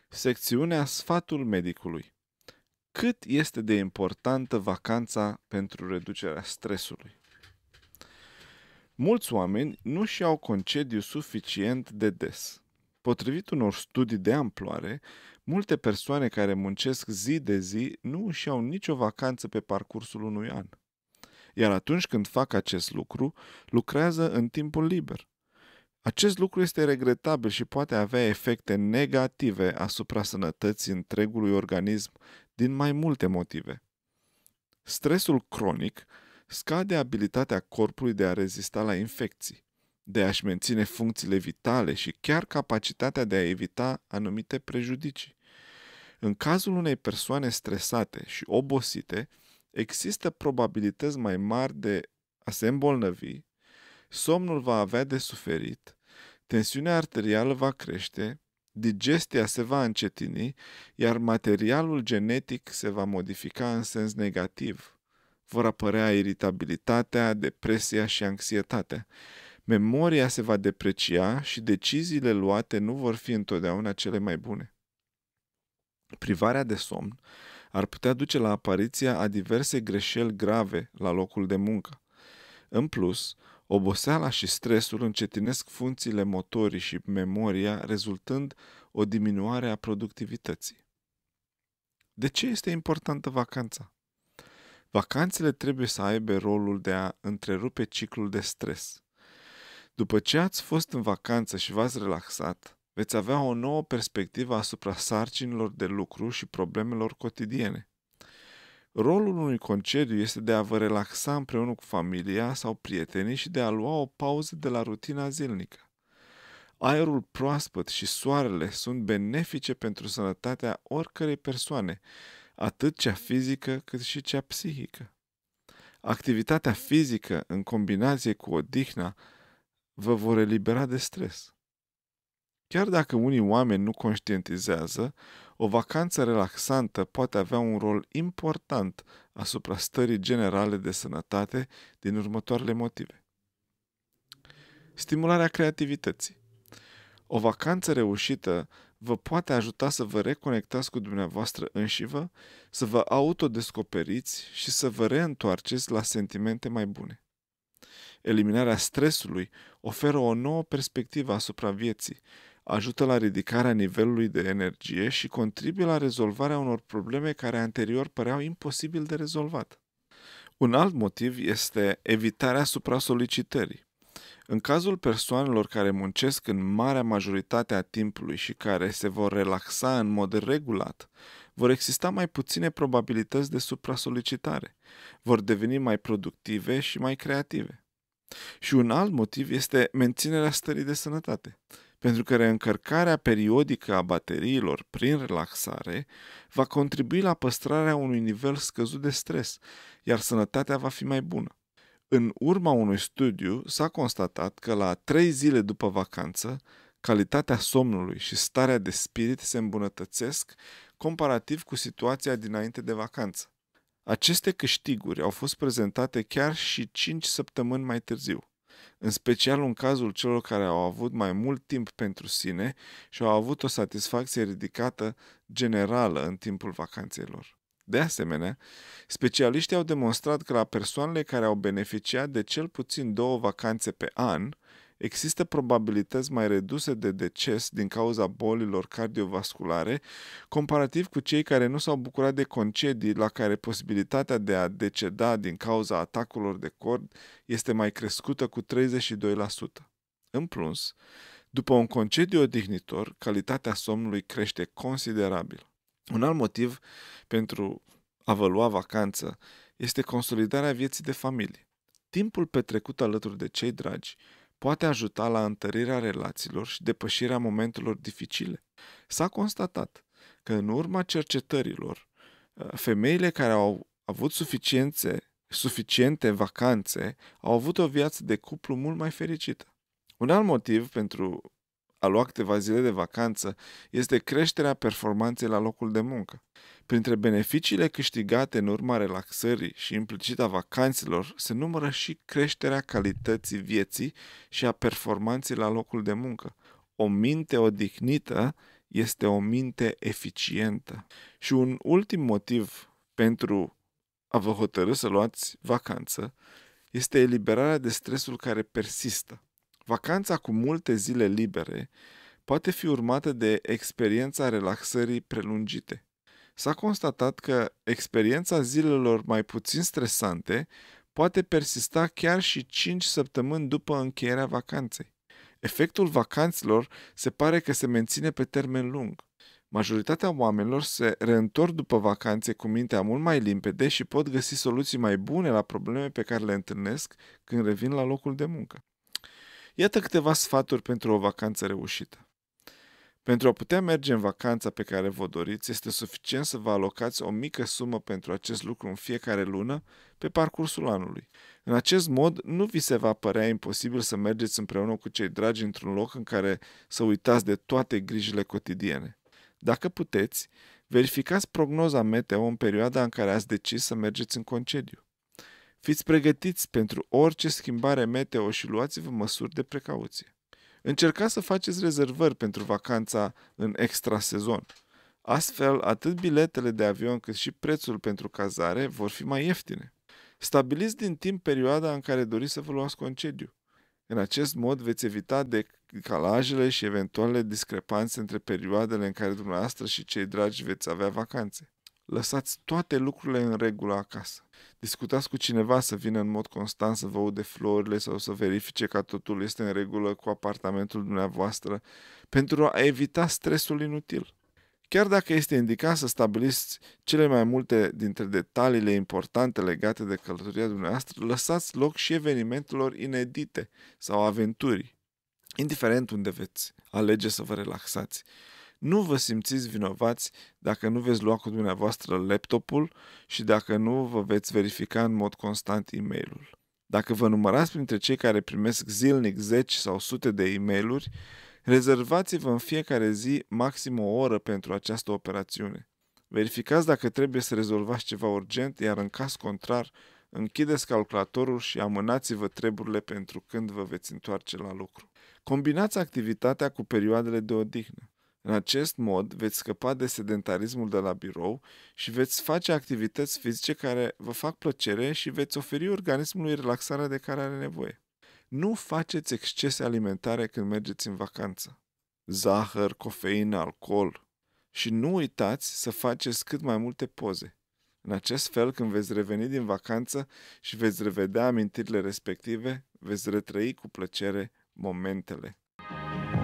Secțiunea Sfatul medicului. Cât este de importantă vacanța pentru reducerea stresului? Mulți oameni nu și au concediu suficient de des. Potrivit unor studii de amploare, multe persoane care muncesc zi de zi nu își iau nicio vacanță pe parcursul unui an. Iar atunci când fac acest lucru, lucrează în timpul liber. Acest lucru este regretabil și poate avea efecte negative asupra sănătății întregului organism din mai multe motive. Stresul cronic scade abilitatea corpului de a rezista la infecții, de a-și menține funcțiile vitale și chiar capacitatea de a evita anumite prejudicii. În cazul unei persoane stresate și obosite, există probabilități mai mari de a se îmbolnăvi, somnul va avea de suferit, tensiunea arterială va crește, digestia se va încetini, iar materialul genetic se va modifica în sens negativ. Vor apărea iritabilitatea, depresia și anxietatea. Memoria se va deprecia și deciziile luate nu vor fi întotdeauna cele mai bune. Privarea de somn ar putea duce la apariția a diverse greșeli grave la locul de muncă. În plus, oboseala și stresul încetinesc funcțiile motorii și memoria, rezultând o diminuare a productivității. De ce este importantă vacanța? Vacanțele trebuie să aibă rolul de a întrerupe ciclul de stres. După ce ați fost în vacanță și v-ați relaxat, veți avea o nouă perspectivă asupra sarcinilor de lucru și problemelor cotidiene. Rolul unui concediu este de a vă relaxa împreună cu familia sau prietenii și de a lua o pauză de la rutina zilnică. Aerul proaspăt și soarele sunt benefice pentru sănătatea oricărei persoane, atât cea fizică cât și cea psihică. Activitatea fizică în combinație cu odihna vă vor elibera de stres. Chiar dacă unii oameni nu conștientizează, o vacanță relaxantă poate avea un rol important asupra stării generale de sănătate din următoarele motive. Stimularea creativității. O vacanță reușită vă poate ajuta să vă reconectați cu dumneavoastră înșivă, să vă autodescoperiți și să vă reîntoarceți la sentimente mai bune. Eliminarea stresului oferă o nouă perspectivă asupra vieții, ajută la ridicarea nivelului de energie și contribuie la rezolvarea unor probleme care anterior păreau imposibil de rezolvat. Un alt motiv este evitarea supra-solicitării. În cazul persoanelor care muncesc în marea majoritate a timpului și care se vor relaxa în mod regulat, vor exista mai puține probabilități de supra-solicitare, vor deveni mai productive și mai creative. Și un alt motiv este menținerea stării de sănătate, pentru că reîncărcarea periodică a bateriilor prin relaxare va contribui la păstrarea unui nivel scăzut de stres, iar sănătatea va fi mai bună. În urma unui studiu s-a constatat că la 3 zile după vacanță, calitatea somnului și starea de spirit se îmbunătățesc comparativ cu situația dinainte de vacanță. Aceste câștiguri au fost prezentate chiar și 5 săptămâni mai târziu, în special în cazul celor care au avut mai mult timp pentru sine și au avut o satisfacție ridicată generală în timpul vacanței lor. De asemenea, specialiștii au demonstrat că la persoanele care au beneficiat de cel puțin 2 vacanțe pe an, există probabilități mai reduse de deces din cauza bolilor cardiovasculare, comparativ cu cei care nu s-au bucurat de concedii la care posibilitatea de a deceda din cauza atacurilor de cord este mai crescută cu 32%. În plus, după un concediu odihnitor, calitatea somnului crește considerabil. Un alt motiv pentru a vă lua vacanță este consolidarea vieții de familie. Timpul petrecut alături de cei dragi poate ajuta la întărirea relațiilor și depășirea momentelor dificile. S-a constatat că în urma cercetărilor, femeile care au avut suficiente vacanțe au avut o viață de cuplu mult mai fericită. Un alt motiv pentru a lua câteva zile de vacanță este creșterea performanței la locul de muncă. Printre beneficiile câștigate în urma relaxării și implicit a vacanțelor se numără și creșterea calității vieții și a performanței la locul de muncă. O minte odihnită este o minte eficientă. Și un ultim motiv pentru a vă hotărî să luați vacanță este eliberarea de stresul care persistă. Vacanța cu multe zile libere poate fi urmată de experiența relaxării prelungite. S-a constatat că experiența zilelor mai puțin stresante poate persista chiar și 5 săptămâni după încheierea vacanței. Efectul vacanțelor se pare că se menține pe termen lung. Majoritatea oamenilor se reîntorc după vacanțe cu mintea mult mai limpede și pot găsi soluții mai bune la probleme pe care le întâlnesc când revin la locul de muncă. Iată câteva sfaturi pentru o vacanță reușită. Pentru a putea merge în vacanța pe care vă doriți, este suficient să vă alocați o mică sumă pentru acest lucru în fiecare lună pe parcursul anului. În acest mod, nu vi se va părea imposibil să mergeți împreună cu cei dragi într-un loc în care să uitați de toate grijile cotidiene. Dacă puteți, verificați prognoza meteo în perioada în care ați decis să mergeți în concediu. Fiți pregătiți pentru orice schimbare meteo și luați-vă măsuri de precauție. Încercați să faceți rezervări pentru vacanța în extrasezon. Astfel, atât biletele de avion cât și prețul pentru cazare vor fi mai ieftine. Stabiliți din timp perioada în care doriți să vă luați concediu. În acest mod veți evita decalajele și eventuale discrepanțe între perioadele în care dumneavoastră și cei dragi veți avea vacanțe. Lăsați toate lucrurile în regulă acasă. Discutați cu cineva să vină în mod constant să vă ude florile sau să verifice că totul este în regulă cu apartamentul dumneavoastră pentru a evita stresul inutil. Chiar dacă este indicat să stabiliți cele mai multe dintre detaliile importante legate de călătoria dumneavoastră, lăsați loc și evenimentelor inedite sau aventurii, indiferent unde veți alege să vă relaxați. Nu vă simțiți vinovați dacă nu veți lua cu dumneavoastră laptopul și dacă nu vă veți verifica în mod constant e-mailul. Dacă vă numărați printre cei care primesc zilnic 10 sau sute de e-mailuri, rezervați-vă în fiecare zi maxim o oră pentru această operațiune. Verificați dacă trebuie să rezolvați ceva urgent, iar în caz contrar, închideți calculatorul și amânați-vă treburile pentru când vă veți întoarce la lucru. Combinați activitatea cu perioadele de odihnă. În acest mod veți scăpa de sedentarismul de la birou și veți face activități fizice care vă fac plăcere și veți oferi organismului relaxarea de care are nevoie. Nu faceți excese alimentare când mergeți în vacanță. Zahăr, cofeină, alcool. Și nu uitați să faceți cât mai multe poze. În acest fel, când veți reveni din vacanță și veți revedea amintirile respective, veți retrăi cu plăcere momentele.